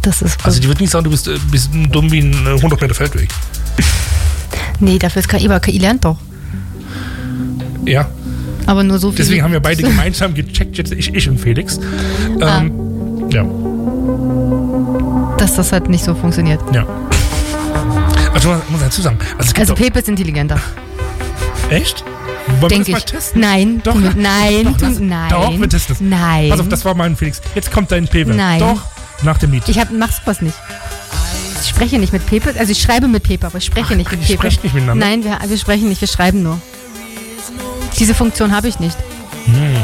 Das ist Also die wird nicht sagen, du bist dumm wie ein 100 Meter Feldweg. Nee, dafür ist KI, aber KI lernt doch. Ja. Aber nur so viel. Deswegen haben wir beide gemeinsam gecheckt, jetzt ich und Felix. Ja. Dass das halt nicht so funktioniert. Ja. Also muss man dazu sagen. Also Pepe ist intelligenter. Echt? Wollen Denke wir ich. das mal testen? Nein. Doch, Nein. Doch, wir testen es. Nein. Pass auf, das war mein Felix. Jetzt kommt dein Pepe. Nein. Doch, nach dem Lied. Mach sowas nicht. Ich spreche nicht mit Pepe. Also ich schreibe mit Pepe, aber ich spreche nicht mit Pepe. Wir sprechen nicht miteinander? Nein, wir sprechen nicht, wir schreiben nur. Diese Funktion habe ich nicht.